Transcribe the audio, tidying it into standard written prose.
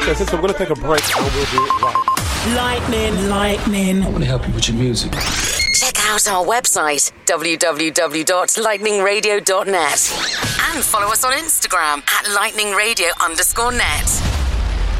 So since we're going to take a break, and we'll do it right. Lightning. I want to help you with your music. Check out our website, www.lightningradio.net. And follow us on Instagram at lightningradio_net.